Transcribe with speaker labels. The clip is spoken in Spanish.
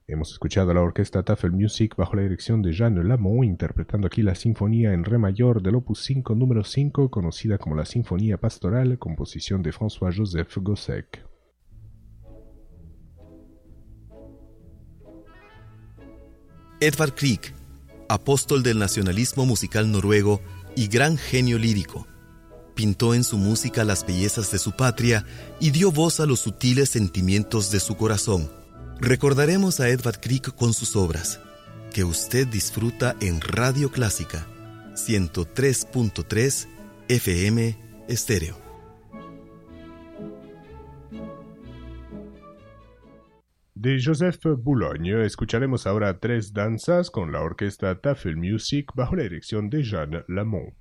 Speaker 1: Hemos escuchado a la orquesta Tafel Music bajo la dirección de Jeanne Lamont interpretando aquí la sinfonía en re mayor del opus 5 número 5, conocida como la Sinfonía Pastoral, composición de François-Joseph Gossec.
Speaker 2: Edvard Grieg, apóstol del nacionalismo musical noruego y gran genio lírico, pintó en su música las bellezas de su patria y dio voz a los sutiles sentimientos de su corazón. Recordaremos a Edvard Grieg con sus obras, que usted disfruta en Radio Clásica, 103.3 FM Estéreo.
Speaker 1: De Joseph Boulogne escucharemos ahora tres danzas con la orquesta Tafel Music bajo la dirección de Jeanne Lamont.